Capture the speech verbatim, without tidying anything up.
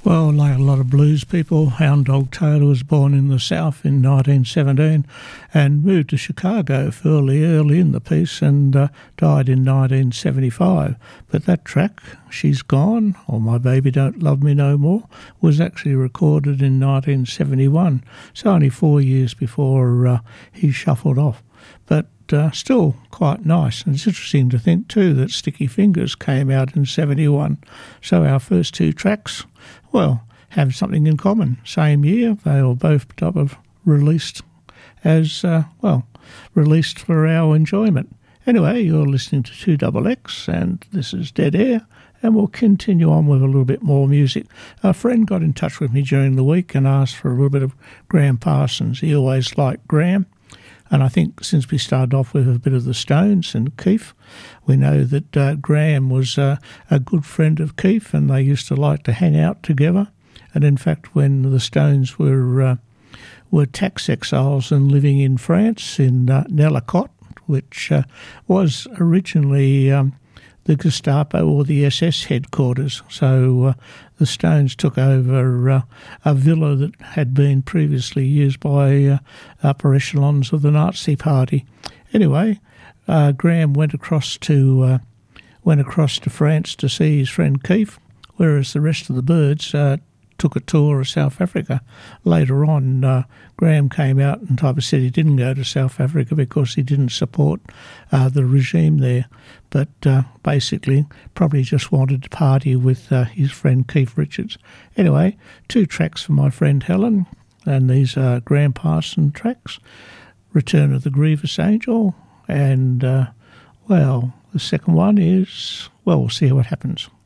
Well, like a lot of blues people, Hound Dog Taylor was born in the South in nineteen seventeen and moved to Chicago fairly early in the piece and uh, died in nineteen seventy-five. But that track, She's Gone, or My Baby Don't Love Me No More, was actually recorded in nineteen seventy-one, so only four years before uh, he shuffled off. But uh, still quite nice. And it's interesting to think too that Sticky Fingers came out in seventy-one. So our first two tracks, well, have something in common. Same year, they were both double released as, uh, well, released for our enjoyment. Anyway, you're listening to two X X and this is Dead Air, and we'll continue on with a little bit more music. A friend got in touch with me during the week and asked for a little bit of Graham Parsons. He always liked Graham. And I think since we started off with a bit of the Stones and Keith, we know that uh, Graham was uh, a good friend of Keith, and they used to like to hang out together. And in fact, when the Stones were uh, were tax exiles and living in France, in uh, Nellicotte, which uh, was originally um, the Gestapo or the S S headquarters. So uh, the Stones took over uh, a villa that had been previously used by uh, upper echelons of the Nazi Party. Anyway, uh, Graham went across to uh, went across to France to see his friend Keith, whereas the rest of the Byrds uh, took a tour of South Africa. Later on, uh, Graham came out and type of said he didn't go to South Africa because he didn't support uh, the regime there, but uh, basically probably just wanted to party with uh, his friend Keith Richards. Anyway, two tracks for my friend Helen, and these are Graham Parsons tracks, Return of the Grievous Angel, and, uh, well, the second one is, well, we'll see what happens.